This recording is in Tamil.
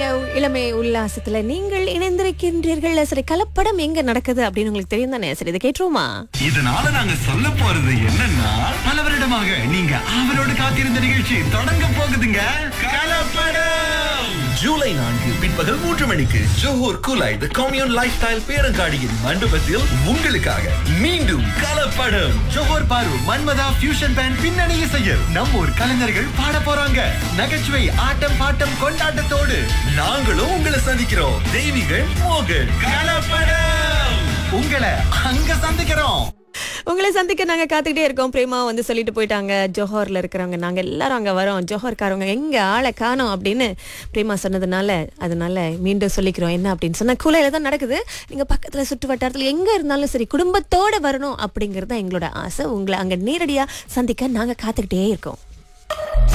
இளமை உல்லாசத்துல நீங்கள் இணைந்திருக்கின்றீர்கள். சரி, கலப்படம் எங்க நடக்குது அப்படின்னு உங்களுக்கு தெரியும் தானே? சரி, இதை கேட்டுருவோமா? இதனால நாங்க சொல்ல போறது என்னன்னா, பல வருடமாக நீங்க அவரோடு காத்திருந்த நிகழ்ச்சி தொடங்க போகுதுங்க. கலப்படம் ஜூலை 4 பிற்பகல் 3 மணிக்கு ஜோஹர் குலாய் தி கம்யூன் லைஃப் ஸ்டைல் பேரங்காடியின் மண்டபத்தில் உங்களுக்காக மீண்டும் கலப்படம். ஜோஹர் பாரு மன்மதா ஃபியூஷன் பேண்ட் பின்னணி இசையில் நம்ம ஊர் கலைஞர்கள் பாட போறாங்க. நகைச்சுவை ஆட்டம் பாட்டம் கொண்டாட்டத்தோடு நாங்களும் உங்களை சந்திக்கிறோம். தெய்வீகள் மோகன். கலப்படம் உங்களை அங்க சந்திக்கிறோம். உங்களை சந்திக்க நாங்க காத்துக்கிட்டே இருக்கோம். பிரேமா வந்து சொல்லிட்டு போயிட்டாங்க, ஜோஹர்ல இருக்கிறவங்க நாங்க எல்லாரும் அங்க வரோம், ஜோஹர்காரவங்க எங்க ஆளை காணோம் அப்படின்னு பிரேமா சொன்னதுனால அதனால மீண்டும் சொல்லிக்கிறோம். என்ன அப்படின்னு சொன்னா, கூலையில தான் நடக்குது. நீங்க பக்கத்துல சுற்று வட்டாரத்துல எங்க இருந்தாலும் சரி, குடும்பத்தோட வரணும் அப்படிங்கறது தான் எங்களோட ஆசை. உங்களை அங்க நேரடியா சந்திக்க நாங்க காத்துக்கிட்டே இருக்கோம்.